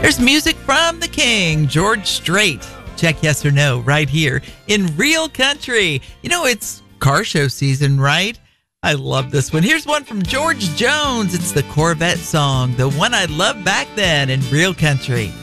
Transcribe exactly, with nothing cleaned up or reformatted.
There's music from the king, George Strait. Check yes or no right here in Real Country. You know, it's car show season, right? I love this one. Here's one from George Jones. It's the Corvette song, the one I loved back then in Real Country.